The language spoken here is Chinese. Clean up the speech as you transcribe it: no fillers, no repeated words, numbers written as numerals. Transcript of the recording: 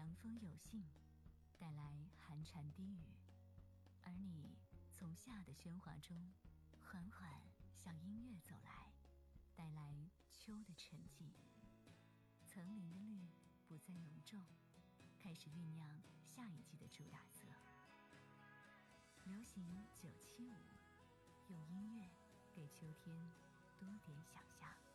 凉风有信，带来寒蝉低语，而你从夏的喧哗中缓缓向音乐走来，带来秋的沉寂。层林的绿不再浓重，开始酝酿下一季的主打色。流行975，用音乐给秋天多点想象。